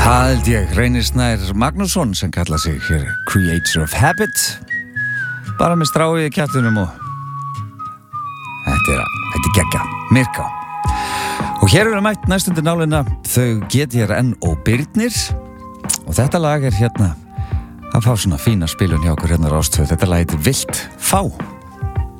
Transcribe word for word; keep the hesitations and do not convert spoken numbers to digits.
Það held ég, Reynir Snær Magnússon sem kalla sig hér Creator of Habit, bara með strái í kjaftinum og þetta er, þetta er geggja, Myrká. Og hér erum við mætt næstundir nálina þau G T R N og Birnir og þetta lag er hérna að fá svona fína spilun hjá okkur hérna á Rás tvö. Þetta lag heitir Vilt fá.